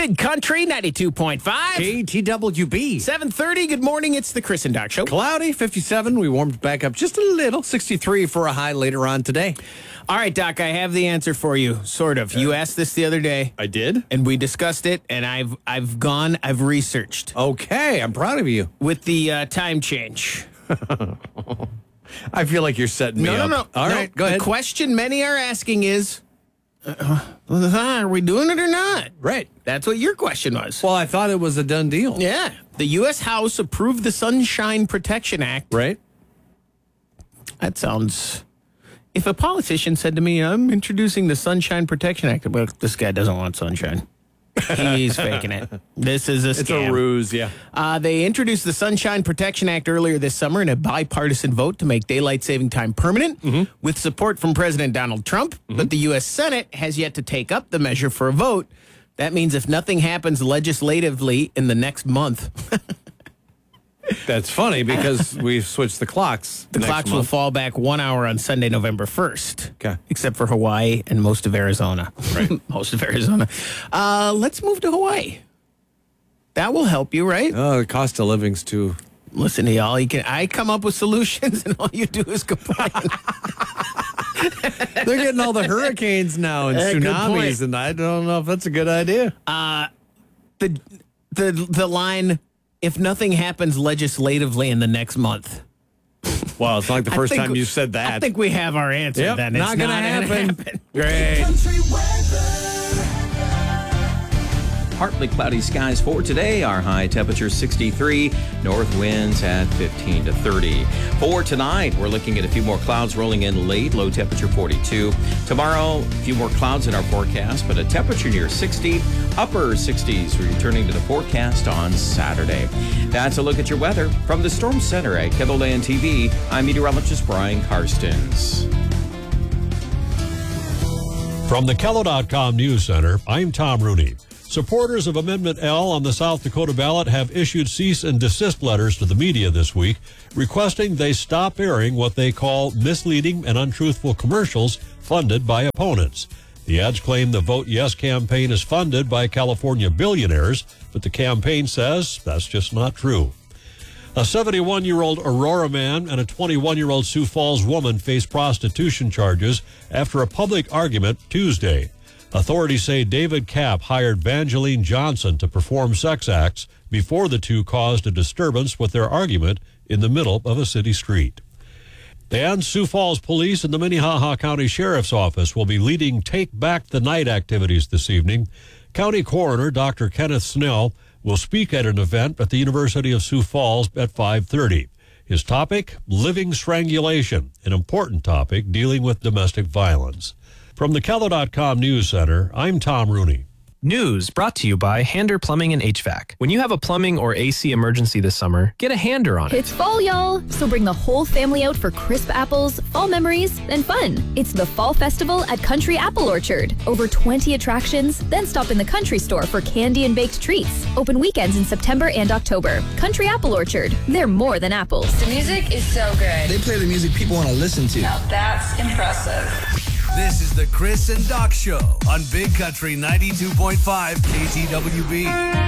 Big Country 92.5. KTWB. 7:30. Good morning. It's the Chris and Doc Show. Cloudy, 57. We warmed back up just a little. 63 for a high later on today. All right, Doc, I have the answer for you, sort of. You asked this the other day. I did? And we discussed it, and I've researched. Okay, I'm proud of you. With the time change. I feel like you're setting me up. No. All right, go ahead. The question many are asking is, are we doing it or not? Right. That's what your question was. Well, I thought it was a done deal. Yeah. The U.S. House approved the Sunshine Protection Act. Right. That sounds... If a politician said to me, I'm introducing the Sunshine Protection Act, well, this guy doesn't want sunshine. He's faking it. This is a scam. It's a ruse, yeah. They introduced the Sunshine Protection Act earlier this summer in a bipartisan vote to make daylight saving time permanent with support from President Donald Trump. But the U.S. Senate has yet to take up the measure for a vote. That means if nothing happens legislatively in the next month... That's funny because we've switched the clocks. The clocks will fall back 1 hour on Sunday, November 1st. Okay. Except for Hawaii and most of Arizona. Right. Most of Arizona. Let's move to Hawaii. That will help you, right? Oh, the cost of living's too... Listen to y'all. I come up with solutions and all you do is complain. They're getting all the hurricanes now and tsunamis, and I don't know if that's a good idea. The line... If nothing happens legislatively in the next month. Well, it's not like the first time you said that. I think we have our answer then. Not It's going to happen. Great. Partly cloudy skies for today. Our high temperature 63. North winds at 15 to 30. For tonight, we're looking at a few more clouds rolling in late. Low temperature 42. Tomorrow, a few more clouds in our forecast, but a temperature near 60. Upper 60s returning to the forecast on Saturday. That's a look at your weather. From the Storm Center at KENOLAND TV, I'm meteorologist Brian Karstens. From the KELO.com News Center, I'm Tom Rooney. Supporters of Amendment L on the South Dakota ballot have issued cease and desist letters to the media this week, requesting they stop airing what they call misleading and untruthful commercials funded by opponents. The ads claim the Vote Yes campaign is funded by California billionaires, but the campaign says that's just not true. A 71-year-old Aurora man and a 21-year-old Sioux Falls woman face prostitution charges after a public argument Tuesday. Authorities say David Kapp hired Vangeline Johnson to perform sex acts before the two caused a disturbance with their argument in the middle of a city street. And Sioux Falls Police and the Minnehaha County Sheriff's Office will be leading Take Back the Night activities this evening. County Coroner Dr. Kenneth Snell will speak at an event at the University of Sioux Falls at 5:30. His topic, living strangulation, an important topic dealing with domestic violence. From the KELO.com News Center, I'm Tom Rooney. News brought to you by Hander Plumbing and HVAC. When you have a plumbing or AC emergency this summer, get a Hander on it. It's fall, y'all, so bring the whole family out for crisp apples, fall memories, and fun. It's the Fall Festival at Country Apple Orchard. Over 20 attractions, then stop in the country store for candy and baked treats. Open weekends in September and October. Country Apple Orchard. They're more than apples. The music is so good. They play the music people want to listen to. Now that's impressive. This is the Chris and Doc Show on Big Country 92.5 KTWB.